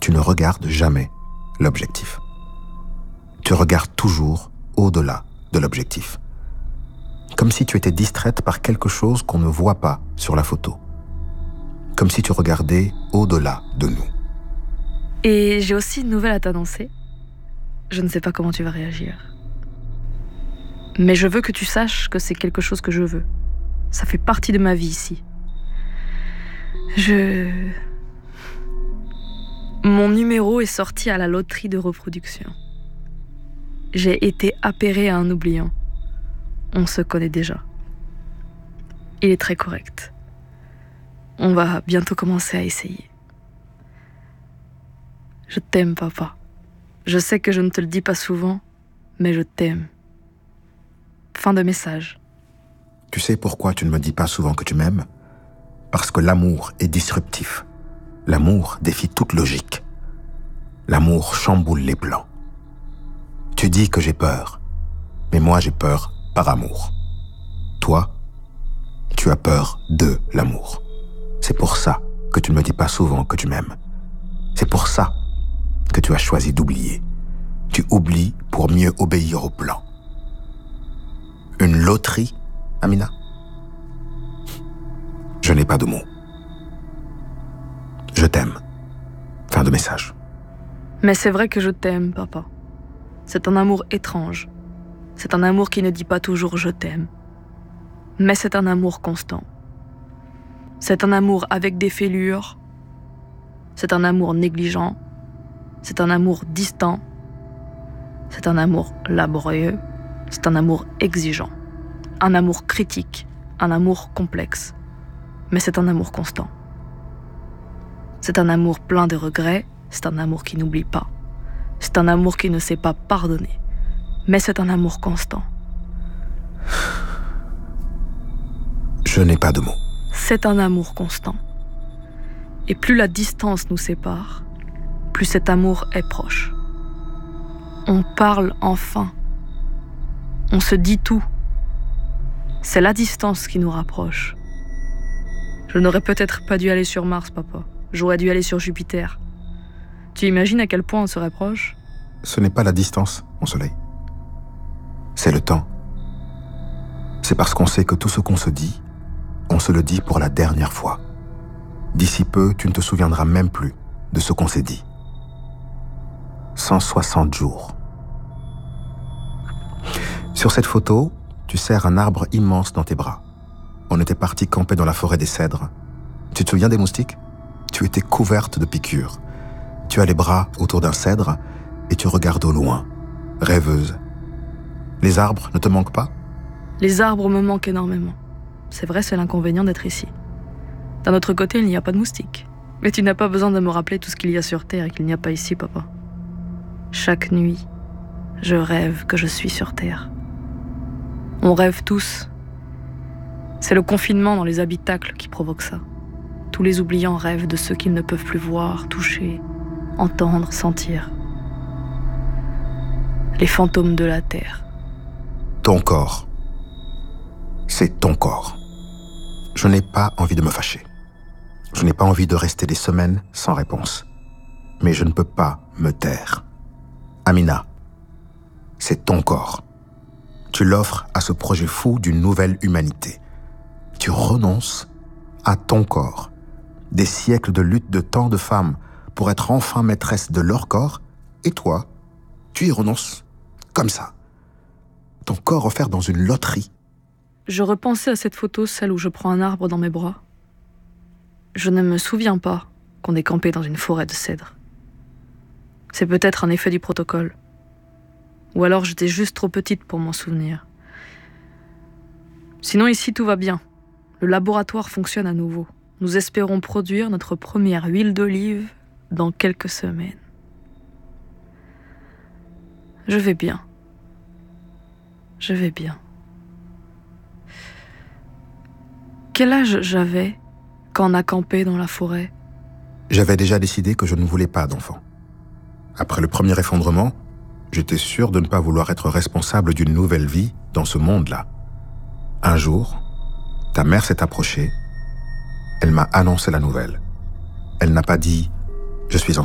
tu ne regardes jamais l'objectif. Tu regardes toujours au-delà de l'objectif. Comme si tu étais distraite par quelque chose qu'on ne voit pas sur la photo. Comme si tu regardais au-delà de nous. Et j'ai aussi une nouvelle à t'annoncer. Je ne sais pas comment tu vas réagir. Mais je veux que tu saches que c'est quelque chose que je veux. Ça fait partie de ma vie ici. Mon numéro est sorti à la loterie de reproduction. J'ai été appairée à un oubliant. On se connaît déjà. Il est très correct. On va bientôt commencer à essayer. Je t'aime, papa. Je sais que je ne te le dis pas souvent, mais je t'aime. Fin de message. Tu sais pourquoi tu ne me dis pas souvent que tu m'aimes ? Parce que l'amour est disruptif. L'amour défie toute logique. L'amour chamboule les plans. Tu dis que j'ai peur, mais moi j'ai peur par amour. Toi, tu as peur de l'amour. C'est pour ça que tu ne me dis pas souvent que tu m'aimes. C'est pour ça que tu as choisi d'oublier. Tu oublies pour mieux obéir au plan. Une loterie, Amina ? Je n'ai pas de mots. Je t'aime. Fin de message. Mais c'est vrai que je t'aime, papa. C'est un amour étrange. C'est un amour qui ne dit pas toujours « je t'aime ». Mais c'est un amour constant. C'est un amour avec des fêlures. C'est un amour négligent. C'est un amour distant. C'est un amour laborieux. C'est un amour exigeant. Un amour critique. Un amour complexe. Mais c'est un amour constant. C'est un amour plein de regrets. C'est un amour qui n'oublie pas. C'est un amour qui ne sait pas pardonner. Mais c'est un amour constant. Je n'ai pas de mots. C'est un amour constant. Et plus la distance nous sépare, plus cet amour est proche. On parle enfin. On se dit tout. C'est la distance qui nous rapproche. Je n'aurais peut-être pas dû aller sur Mars, papa. J'aurais dû aller sur Jupiter. Tu imagines à quel point on serait proche ? Ce n'est pas la distance, mon soleil. C'est le temps. C'est parce qu'on sait que tout ce qu'on se dit, on se le dit pour la dernière fois. D'ici peu, tu ne te souviendras même plus de ce qu'on s'est dit. 160 jours. Sur cette photo, tu serres un arbre immense dans tes bras. On était parti camper dans la forêt des cèdres. Tu te souviens des moustiques ? Tu étais couverte de piqûres. Tu as les bras autour d'un cèdre et tu regardes au loin, rêveuse. Les arbres ne te manquent pas ? Les arbres me manquent énormément. C'est vrai, c'est l'inconvénient d'être ici. D'un autre côté, il n'y a pas de moustiques. Mais tu n'as pas besoin de me rappeler tout ce qu'il y a sur Terre et qu'il n'y a pas ici, papa. Chaque nuit, je rêve que je suis sur Terre. On rêve tous. C'est le confinement dans les habitacles qui provoque ça. Tous les oubliants rêvent de ceux qu'ils ne peuvent plus voir, toucher, entendre, sentir. Les fantômes de la Terre. Ton corps. C'est ton corps. Je n'ai pas envie de me fâcher. Je n'ai pas envie de rester des semaines sans réponse. Mais je ne peux pas me taire. Amina, c'est ton corps. Tu l'offres à ce projet fou d'une nouvelle humanité. Tu renonces à ton corps. Des siècles de lutte de tant de femmes pour être enfin maîtresse de leur corps, et toi, tu y renonces comme ça. Ton corps offert dans une loterie. Je repensais à cette photo, celle où je prends un arbre dans mes bras. Je ne me souviens pas qu'on ait campé dans une forêt de cèdres. C'est peut-être un effet du protocole. Ou alors j'étais juste trop petite pour m'en souvenir. Sinon ici tout va bien. Le laboratoire fonctionne à nouveau. Nous espérons produire notre première huile d'olive dans quelques semaines. Je vais bien. Je vais bien. Quel âge j'avais quand on a campé dans la forêt ? J'avais déjà décidé que je ne voulais pas d'enfant. Après le premier effondrement, j'étais sûr de ne pas vouloir être responsable d'une nouvelle vie dans ce monde-là. Un jour, ta mère s'est approchée. Elle m'a annoncé la nouvelle. Elle n'a pas dit « je suis enceinte ».